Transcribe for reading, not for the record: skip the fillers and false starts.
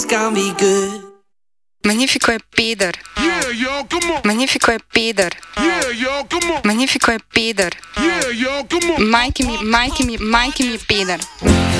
gonna be good. Magnifico è Peter. Yeah, y'all, come on. Magnifico è Peter. Yeah, y'all, come on. Magnifico è Peter. Yeah, y'all, come on. Majki mi je Peter.